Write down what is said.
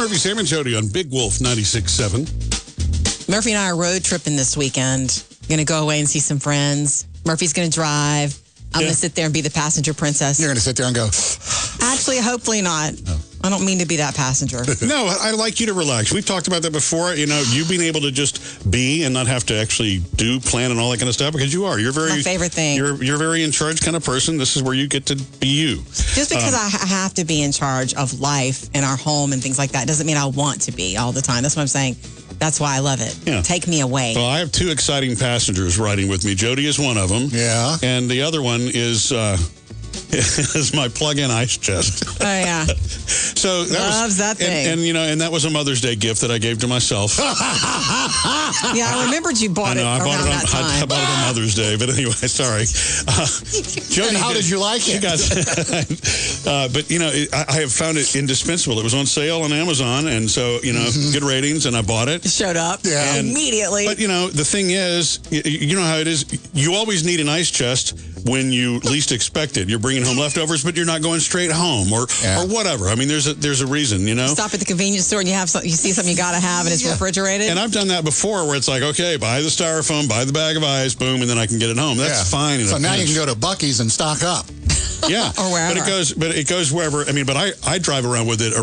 Murphy, Sam, and Jody on Big Wolf 96.7. Murphy and I are road tripping this weekend. Going to go away and see some friends. Murphy's going to drive. I'm going to sit there and be the passenger princess. You're going to sit there and go... Actually, hopefully not. Oh. I don't mean to be that passenger. No, I like you to relax. We've talked about that before. You know, you being able to just be and not have to actually plan and all that kind of stuff, because you are. You're very... My favorite thing. You're very in charge kind of person. This is where you get to be you. Just because I have to be in charge of life and our home and things like that doesn't mean I want to be all the time. That's what I'm saying. That's why I love it. Yeah. Take me away. Well, I have two exciting passengers riding with me. Jody is one of them. Yeah. And the other one is my plug-in ice chest. Oh, yeah. So that Loves that thing. And that was a Mother's Day gift that I gave to myself. Yeah, I remembered you bought it around that time. I bought it on Mother's Day, but anyway, sorry. Jody, how did you like it? But, I have found it indispensable. It was on sale on Amazon, and so, good ratings, and I bought it. Showed up immediately. But, the thing is, you know how it is. You always need an ice chest when you least expect it. You're bringing home leftovers, but you're not going straight home or whatever. I mean, there's a reason, Stop at the convenience store and you see something you got to have and it's refrigerated. And I've done that before where it's like, okay, buy the styrofoam, buy the bag of ice, boom, and then I can get it home. That's fine. So now you can go to Buc-ee's and stock up. Yeah. Or wherever. But it goes wherever. I mean, but I drive around with it